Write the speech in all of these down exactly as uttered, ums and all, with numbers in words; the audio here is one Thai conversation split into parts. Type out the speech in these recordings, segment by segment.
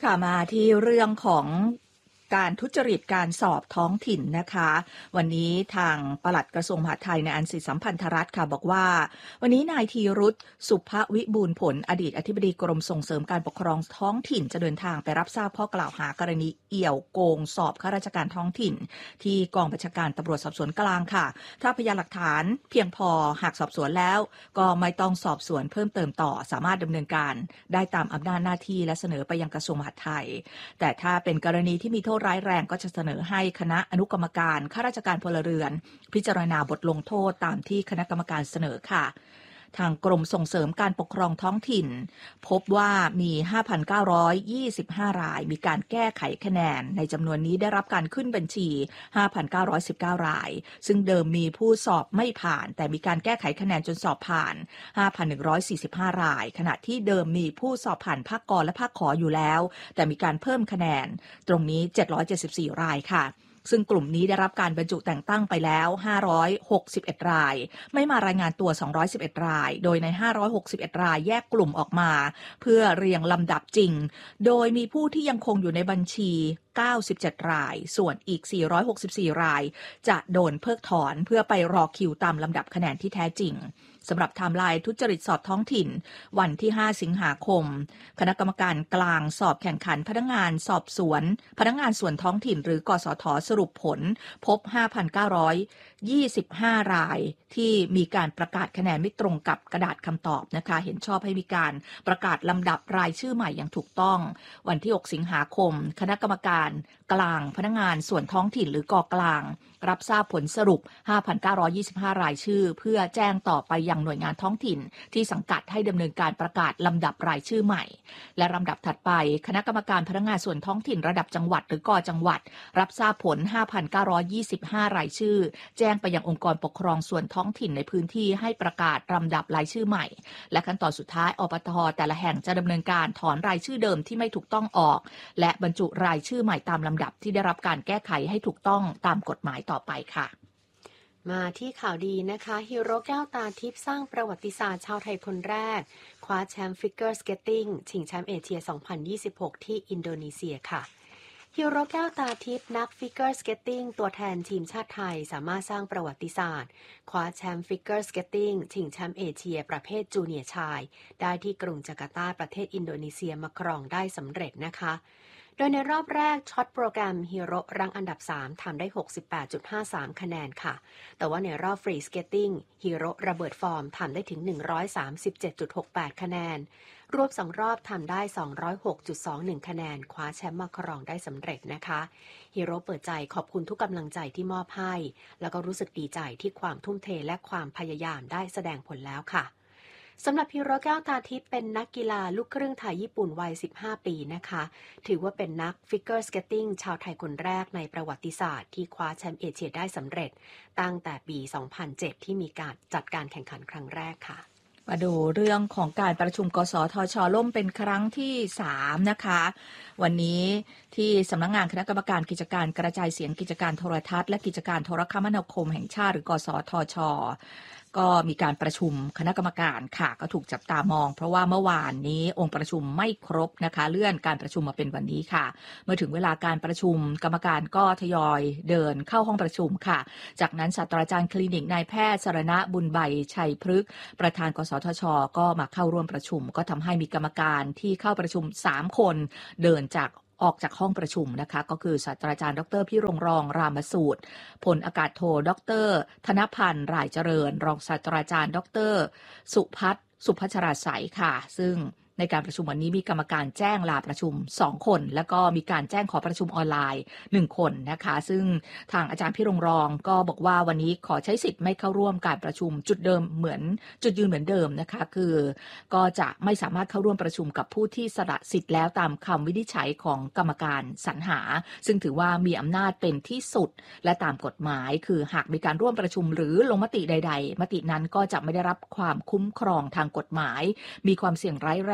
ค่ะมาที่เรื่องของการทุจริตการสอบท้องถิ่นนะคะวันนี้ทางปลัดกระทรวงมหาดไทยในอันสิสัมพันธรัฐค่ะบอกว่าวันนี้นายธีรุธสุภวิบูลย์ผลอดีตอธิบดีกรมส่งเสริมการปกครองท้องถิ่นจะเดินทางไปรับทราบข้อกล่าวหากรณีเอี่ยวโกงสอบข้าราชการท้องถิ่นที่กองบัญชาการตำรวจสอบสวนกลางค่ะถ้าพยานหลักฐานเพียงพอหากสอบสวนแล้วก็ไม่ต้องสอบสวนเพิ่มเติมต่อสามารถดำเนินการได้ตามอำนาจหน้าที่และเสนอไปยังกระทรวงมหาดไทยแต่ถ้าเป็นกรณีที่มีโทษร้ายแรงก็จะเสนอให้คณะอนุกรรมการข้าราชการพลเรือนพิจารณาบทลงโทษตามที่คณะกรรมการเสนอค่ะทางกรมส่งเสริมการปกครองท้องถิ่นพบว่ามี ห้าพันเก้าร้อยยี่สิบห้า รายมีการแก้ไขคะแนนในจำนวนนี้ได้รับการขึ้นบัญชี ห้าพันเก้าร้อยสิบเก้า รายซึ่งเดิมมีผู้สอบไม่ผ่านแต่มีการแก้ไขคะแนนจนสอบผ่าน ห้าพันหนึ่งร้อยสี่สิบห้า รายขณะที่เดิมมีผู้สอบผ่านภาคกและภาคขออยู่แล้วแต่มีการเพิ่มคะแนนตรงนี้เจ็ดร้อยเจ็ดสิบสี่รายค่ะซึ่งกลุ่มนี้ได้รับการบรรจุแต่งตั้งไปแล้วห้าร้อยหกสิบเอ็ดรายไม่มารายงานตัวสองร้อยสิบเอ็ดรายโดยในห้าร้อยหกสิบเอ็ดรายแยกกลุ่มออกมาเพื่อเรียงลำดับจริงโดยมีผู้ที่ยังคงอยู่ในบัญชีเก้าสิบเจ็ดรายส่วนอีกสี่ร้อยหกสิบสี่รายจะโดนเพิกถอนเพื่อไปรอคิวตามลำดับคะแนนที่แท้จริงสำหรับไทม์ไลน์ทุจริตสอบท้องถิ่นวันที่ห้าสิงหาคมคณะกรรมการกลางสอบแข่งขันพนักงานสอบสวนพนักงานส่วนท้องถิ่นหรือกสทสรุปผลพบ ห้าพันเก้าร้อยยี่สิบห้า รายที่มีการประกาศคะแนนไม่ตรงกับกระดาษคำตอบนะคะเห็นชอบให้มีการประกาศลำดับรายชื่อใหม่อย่างถูกต้องวันที่หกสิงหาคมคณะกรรมการกลางพนักงานส่วนท้องถิ่นหรือกกลางรับทราบผลสรุป ห้าพันเก้าร้อยยี่สิบห้า รายชื่อเพื่อแจ้งต่อไปยังหน่วยงานท้องถิ่นที่สังกัดให้ดำเนินการประกาศลำดับรายชื่อใหม่และลำดับถัดไปคณะกรรมการพนักงานส่วนท้องถิ่นระดับจังหวัดหรือกจังหวัดรับทราบผล ห้าพันเก้าร้อยยี่สิบห้า รายชื่อแจ้งไปยังองค์กรปกครองส่วนท้องถิ่นในพื้นที่ให้ประกาศลำดับรายชื่อใหม่และขั้นตอนสุดท้ายอปทแต่ละแห่งจะดำเนินการถอนรายชื่อเดิมที่ไม่ถูกต้องออกและบรรจุรายชื่อใหม่ตามลำดับที่ได้รับการแก้ไขให้ถูกต้องตามกฎหมายต่อไปค่ะมาที่ข่าวดีนะคะฮีโร่แก้วตาทิพย์สร้างประวัติศาสตร์ชาวไทยคนแรกคว้าแชมป์ฟิกเกอร์สเก็ตติ้งชิงแชมป์เอเชียสองพันยี่สิบหกที่อินโดนีเซียค่ะฮีโร่แก้วตาทิพย์นักฟิกเกอร์สเก็ตติ้งตัวแทนทีมชาติไทยสามารถสร้างประวัติศาสตร์คว้าแชมป์ฟิกเกอร์สเก็ตติ้งชิงแชมป์เอเชียประเภทจูเนียร์ชายได้ที่กรุงจาการ์ตาประเทศอินโดนีเซียมาครองได้สำเร็จนะคะโดยในรอบแรกช็อตโปรแกรมฮีโร่รังอันดับสามทำได้ หกสิบแปดจุดห้าสาม คะแนนค่ะแต่ว่าในรอบฟรีสเก็ตติ้งฮีโร่ระเบิดฟอร์มทำได้ถึง หนึ่งร้อยสามสิบเจ็ดจุดหกแปด คะแนนรวมสองรอบทำได้ สองร้อยหกจุดสองหนึ่ง คะแนนคว้าแชมป์มาครองได้สำเร็จนะคะฮีโร่เปิดใจขอบคุณทุกกำลังใจที่มอบให้แล้วก็รู้สึกดีใจที่ความทุ่มเทและความพยายามได้แสดงผลแล้วค่ะสำหรับฮีโร่แก้วตาทิพย์เป็นนักกีฬาลูกครึ่งไทยญี่ปุ่นวัยสิบห้าปีนะคะถือว่าเป็นนักฟิกเกอร์สเก็ตติ้งชาวไทยคนแรกในประวัติศาสตร์ที่คว้าแชมป์เอเชียได้สำเร็จตั้งแต่ปี สองพันเจ็ด ที่มีการจัดการแข่งขันครั้งแรกค่ะมาดูเรื่องของการประชุมกสทช.ล่มเป็นครั้งที่สามนะคะวันนี้ที่สำนักงานคณะกรรมการกิจการกระจายเสียงกิจการโทรทัศน์และกิจการโทรคมนาคมแห่งชาติหรือกสทช.ก็มีการประชุมคณะกรรมการค่ะก็ถูกจับตามองเพราะว่าเมื่อวานนี้องค์ประชุมไม่ครบนะคะเลื่อนการประชุมมาเป็นวันนี้ค่ะเมื่อถึงเวลาการประชุมกรรมการก็ทยอยเดินเข้าห้องประชุมค่ะจากนั้นศาสตราจารย์คลินิกนายแพทย์สรณะบุญใบชัยพฤกษ์ประธานกสทช.ก็มาเข้าร่วมประชุมก็ทำให้มีกรรมการที่เข้าประชุมสามคนเดินจากออกจากห้องประชุมนะคะก็คือศาสตราจารย์ดร.พิรงรองรามสูตรพลอากาศโทดร.ธนพันธ์รายเจริญรองศาสตราจารย์ดร.สุพัฒน์สุพัชราไสยค่ะซึ่งในการประชุมวันนี้มีกรรมการแจ้งลาประชุมสองคนแล้วก็มีการแจ้งขอประชุมออนไลน์หนึ่งคนนะคะซึ่งทางอาจารย์พิรงรองก็บอกว่าวันนี้ขอใช้สิทธิ์ไม่เข้าร่วมการประชุมจุดเดิมเหมือนจุดยืนเหมือนเดิมนะคะคือก็จะไม่สามารถเข้าร่วมประชุมกับผู้ที่สละสิทธิ์แล้วตามคำวินิจฉัยของกรรมการสรรหาซึ่งถือว่ามีอำนาจเป็นที่สุดและตามกฎหมายคือหากมีการร่วมประชุมหรือลงมติใดๆมตินั้นก็จะไม่ได้รับความคุ้มครองทางกฎหมายมีความเสี่ยงร้ายแรง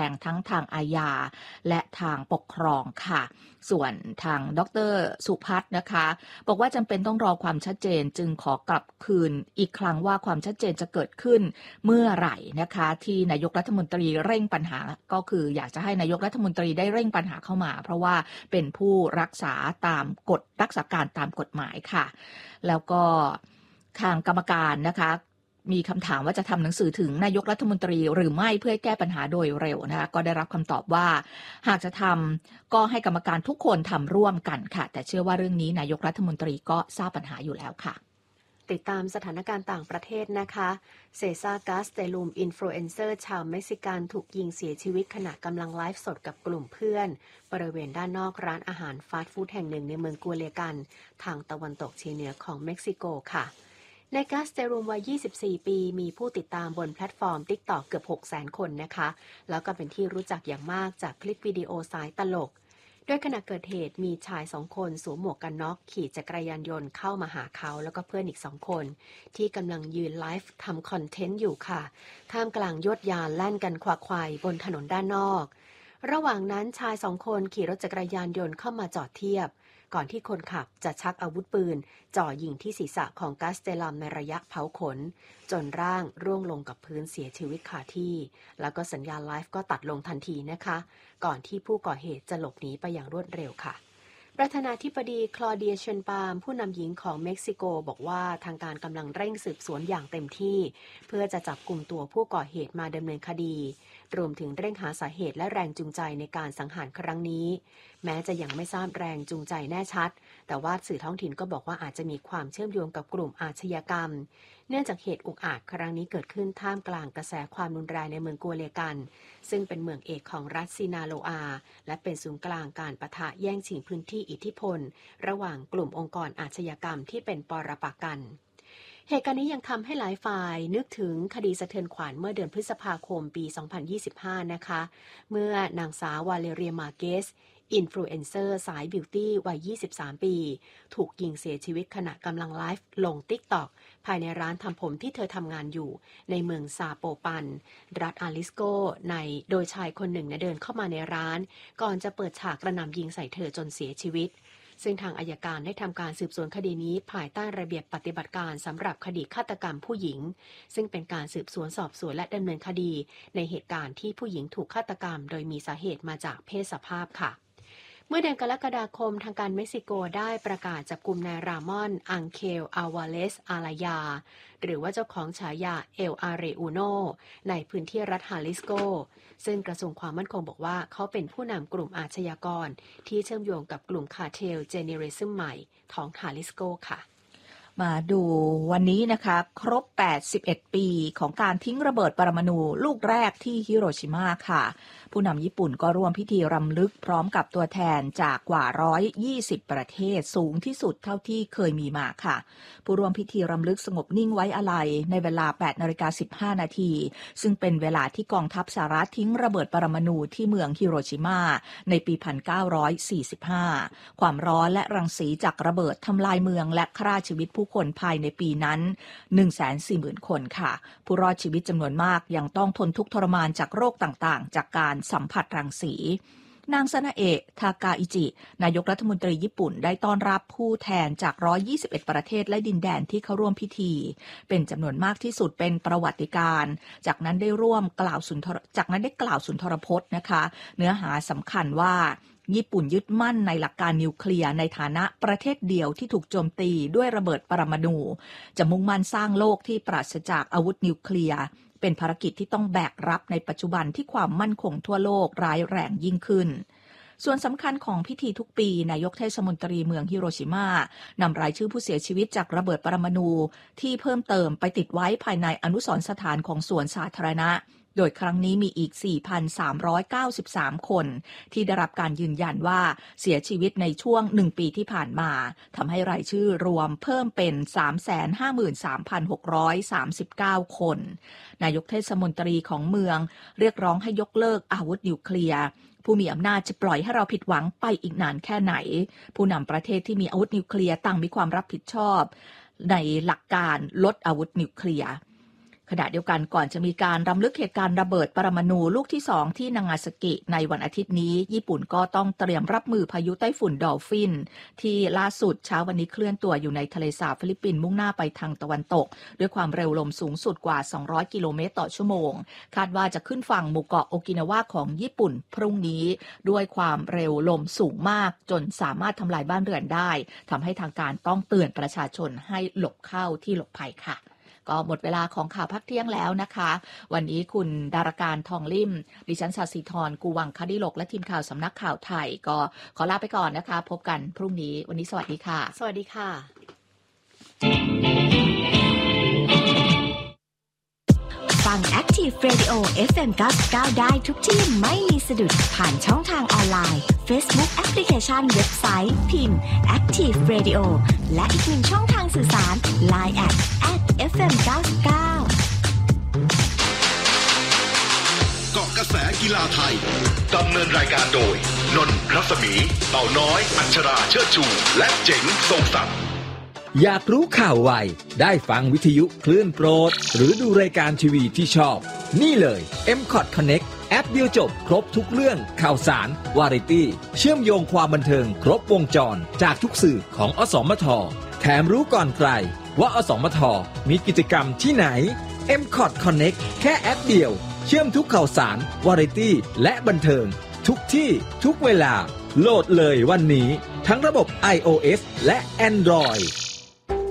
งทั้งทางอาญาและทางปกครองค่ะส่วนทางดรสุพัฒน์นะคะบอกว่าจำเป็นต้องรอความชัดเจนจึงขอกลับคืนอีกครั้งว่าความชัดเจนจะเกิดขึ้นเมื่อไหร่นะคะที่นายกรัฐมนตรีเร่งปัญหาก็คืออยากจะให้นายกรัฐมนตรีได้เร่งปัญหาเข้ามาเพราะว่าเป็นผู้รักษาตามกฎรักษาการตามกฎหมายค่ะแล้วก็ทางกรรมการนะคะมีคำถามว่าจะทำหนังสือถึงนายกรัฐมนตรีหรือไม่เพื่อแก้ปัญหาโดยเร็วนะคะก็ได้รับคำตอบว่าหากจะทำก็ให้กรรมการทุกคนทำร่วมกันค่ะแต่เชื่อว่าเรื่องนี้นายกรัฐมนตรีก็ทราบปัญหาอยู่แล้วค่ะติดตามสถานการณ์ต่างประเทศนะคะเซซ่ากาสเตลูมอินฟลูเอนเซอร์ชาวเม็กซิกันถูกยิงเสียชีวิตขณะกำลังไลฟ์สดกับกลุ่มเพื่อนบริเวณด้านนอกร้านอาหารฟาสต์ฟู้ดแห่งหนึ่งในเมืองกัวเลกันทางตะวันตกเฉียงเหนือของเม็กซิโกค่ะในกาสเตลูมวัยยี่สิบสี่ปีมีผู้ติดตามบนแพลตฟอร์ม TikTok เกือบ หกแสน คนนะคะแล้วก็เป็นที่รู้จักอย่างมากจากคลิปวิดีโอสายตลกโดยขณะเกิดเหตุมีชายสองคนสวมหมวกกันน็อกขี่จักรยานยนต์เข้ามาหาเขาแล้วก็เพื่อนอีกสองคนที่กำลังยืนไลฟ์ทำคอนเทนต์อยู่ค่ะท่ามกลางยวดยานแล่นกันขวักไขว่บนถนนด้านนอกระหว่างนั้นชายสองคนขี่รถจักรยานยนต์เข้ามาจอดเทียบก่อนที่คนขับจะชักอาวุธปืนจ่อยิงที่ศีรษะของกาสเตลัมในระยะเผาขนจนร่างร่วงลงกับพื้นเสียชีวิตคาที่แล้วก็สัญญาณไลฟ์ก็ตัดลงทันทีนะคะก่อนที่ผู้ก่อเหตุจะหลบหนีไปอย่างรวดเร็วค่ะประธานาธิบดีคลอเดียเชนปาล์มผู้นำหญิงของเม็กซิโกบอกว่าทางการกำลังเร่งสืบสวนอย่างเต็มที่เพื่อจะจับกลุ่มตัวผู้ก่อเหตุมาดำเนินคดีรวมถึงเร่งหาสาเหตุและแรงจูงใจในการสังหารครั้งนี้แม้จะยังไม่ทราบแรงจูงใจแน่ชัดแต่ว่าสื่อท้องถิ่นก็บอกว่าอาจจะมีความเชื่อมโยงกับกลุ่มอาชญากรรมเนื่องจากเหตุอุกอาจครั้งนี้เกิดขึ้นท่ามกลางกระแสความรุนแรงในเมืองกัวเลกันซึ่งเป็นเมืองเอกของรัฐซินาโลอาและเป็นศูนย์กลางการปะทะแย่งชิงพื้นที่อิทธิพลระหว่างกลุ่มองค์กรอาชญากรรมที่เป็นปรปักษ์กันเหตุการณ์นี้ยังทำให้หลายฝ่ายนึกถึงคดีสะเทือนขวัญเมื่อเดือนพฤษภาคมปี สองพันยี่สิบห้า นะคะเมื่อนางสาววาเลเรียมาเกสอินฟลูเอนเซอร์สายบิวตี้วัยยี่สิบสามปีถูกยิงเสียชีวิตขณะกำลังไลฟ์ลง TikTok ภายในร้านทำผมที่เธอทำงานอยู่ในเมืองซาโปปันรัฐอาลิสโกในโดยชายคนหนึ่งเดินเข้ามาในร้านก่อนจะเปิดฉากกระหน่ำยิงใส่เธอจนเสียชีวิตซึ่งทางอัยการได้ทำการสืบสวนคดีนี้ภายใต้ระเบียบปฏิบัติการสำหรับคดีฆาตกรรมผู้หญิงซึ่งเป็นการสืบสวนสอบสวนและดำเนินคดีในเหตุการณ์ที่ผู้หญิงถูกฆาตกรรมโดยมีสาเหตุมาจากเพศสภาพค่ะเมื่อเดือนกรกฎาคมทางการเม็กซิโกได้ประกาศจับกุมนายรามอนอังเคลอาวาเลสอาลายาหรือว่าเจ้าของฉายาเอลอาเรอูโนในพื้นที่รัฐฮาลิสโกซึ่งกระทรวงความมั่นคงบอกว่าเขาเป็นผู้นำกลุ่มอาชญากรที่เชื่อมโยงกับกลุ่มคาร์เทลเจเนเรซึมใหม่ของฮาลิสโกค่ะมาดูวันนี้นะคะครบแปดสิบเอ็ดปีของการทิ้งระเบิดปรมาณูลูกแรกที่ฮิโรชิมาค่ะผู้นำญี่ปุ่นก็ร่วมพิธีรำลึกพร้อมกับตัวแทนจากกว่าหนึ่งร้อยยี่สิบประเทศสูงที่สุดเท่าที่เคยมีมาค่ะผู้ร่วมพิธีรำลึกสงบนิ่งไว้อาลัยในเวลา แปดนาฬิกาสิบห้านาทีซึ่งเป็นเวลาที่กองทัพสหรัฐทิ้งระเบิดปรมาณูที่เมืองฮิโรชิมาในปี หนึ่งพันเก้าร้อยสี่สิบห้า ความร้อนและรังสีจากระเบิดทำลายเมืองและฆ่าชีวิตผู้คนภายในปีนั้น หนึ่งแสนสี่หมื่น คนค่ะผู้รอดชีวิตจำนวนมากยังต้องทนทุกข์ทรมานจากโรคต่างๆจากการสัมผัสรังสีนางซานาเอะทากาอิจินายกรัฐมนตรีญี่ปุ่นได้ต้อนรับผู้แทนจากหนึ่งร้อยยี่สิบเอ็ดประเทศและดินแดนที่เข้าร่วมพิธีเป็นจำนวนมากที่สุดเป็นประวัติการณ์จากนั้นได้ร่วมกล่าวสุนทรจากนั้นได้กล่าวสุนทรพจน์นะคะเนื้อหาสำคัญว่าญี่ปุ่นยึดมั่นในหลักการนิวเคลียร์ในฐานะประเทศเดียวที่ถูกโจมตีด้วยระเบิดปรมาณูจะมุ่งมั่นสร้างโลกที่ปราศจากอาวุธนิวเคลียร์เป็นภารกิจที่ต้องแบกรับในปัจจุบันที่ความมั่นคงทั่วโลกร้ายแรงยิ่งขึ้นส่วนสำคัญของพิธีทุกปีนายกเทศมนตรีเมืองฮิโรชิมานำรายชื่อผู้เสียชีวิตจากระเบิดปรมาณูที่เพิ่มเติมไปติดไว้ภายในอนุสรณ์สถานของสวนสาธารณะโดยครั้งนี้มีอีก สี่พันสามร้อยเก้าสิบสาม คนที่ได้รับการยืนยันว่าเสียชีวิตในช่วงหนึ่งปีที่ผ่านมาทำให้รายชื่อรวมเพิ่มเป็น สามแสนห้าหมื่นสามพันหกร้อยสามสิบเก้า คนนายกเทศมนตรีของเมืองเรียกร้องให้ยกเลิกอาวุธนิวเคลียร์ผู้มีอำนาจจะปล่อยให้เราผิดหวังไปอีกนานแค่ไหนผู้นำประเทศที่มีอาวุธนิวเคลียร์ต่างมีความรับผิดชอบในหลักการลดอาวุธนิวเคลียร์ขขณะเดียวกันก่อนจะมีการรำลึกเหตุการณ์ระเบิดปรมาณูลูกที่สองที่นางาซากิในวันอาทิตย์นี้ญี่ปุ่นก็ต้องเตรียมรับมือพายุไต้ฝุ่นดอลฟินที่ล่าสุดเช้าวันนี้เคลื่อนตัวอยู่ในทะเลสาบฟิลิปปินส์มุ่งหน้าไปทางตะวันตกด้วยความเร็วลมสูงสุดกว่าสองร้อยกิโลเมตรต่อชั่วโมงคาดว่าจะขึ้นฝั่งหมู่เกาะโอกินาวาของญี่ปุ่นพรุ่งนี้ด้วยความเร็วลมสูงมากจนสามารถทำลายบ้านเรือนได้ทำให้ทางการต้องเตือนประชาชนให้หลบเข้าที่หลบภัยค่ะก็หมดเวลาของข่าวพักเที่ยงแล้วนะคะวันนี้คุณดารการทองลิ่มดิฉันศศิธรกูวังคดิโลกและทีมข่าวสำนักข่าวไทยก็ขอลาไปก่อนนะคะพบกันพรุ่งนี้วันนี้สวัสดีค่ะสวัสดีค่ะฟัง Active Radio เอฟ เอ็ม เก้าสิบเก้าได้ทุกที่ไม่มีสะดุดผ่านช่องทางออนไลน์ Facebook แอปพลิเคชันเว็บไซต์พิมพ์ Active Radio และอีกหนึ่งช่องทางสื่อสาร ไลน์ แอท แอท เอฟ เอ็ม เก้าสิบเก้าเกาะกระแสกีฬาไทยดำเนินรายการโดยนนท์รัศมีเต่าน้อยอัชราเชิดชูและเจ๋งทรงศักดิ์อยากรู้ข่าวไวได้ฟังวิทยุคลื่นโปรดหรือดูรายการทีวีที่ชอบนี่เลย เอ็ม คอท Connect แอปเดียวจบครบทุกเรื่องข่าวสารวาไรตี้เชื่อมโยงความบันเทิงครบวงจรจากทุกสื่อของอสมทแถมรู้ก่อนใครว่าอสมทมีกิจกรรมที่ไหน เอ็ม คอท Connect แค่แอปเดียวเชื่อมทุกข่าวสารวาไรตี้และบันเทิงทุกที่ทุกเวลาโหลดเลยวันนี้ทั้งระบบ ไอ โอ เอส และ Android